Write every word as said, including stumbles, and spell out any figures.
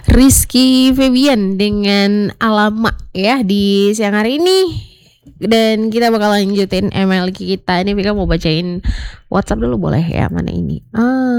Rizky Febian dengan Alamak ya di siang hari ini. Dan kita bakal lanjutin M L kita. Ini Vika mau bacain WhatsApp dulu boleh ya? Mana ini? Ah,